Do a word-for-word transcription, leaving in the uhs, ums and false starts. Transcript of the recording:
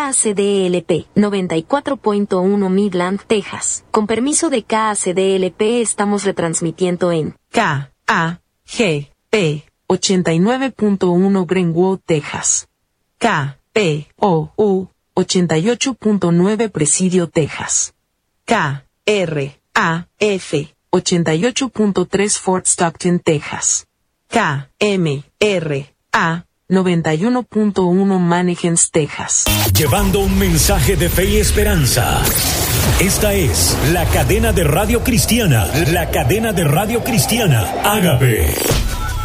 K A C D L P noventa y cuatro punto uno Midland, Texas. Con permiso de K A C D L P estamos retransmitiendo en K A G P ochenta y nueve punto uno Greenwood, Texas. K P O U ochenta y ocho punto nueve Presidio, Texas. K R A F ochenta y ocho punto tres Fort Stockton, Texas. K M R A noventa y uno punto uno Mannequins, Texas. Llevando un mensaje de fe y esperanza. Esta es la cadena de radio cristiana, la cadena de radio cristiana Ágape.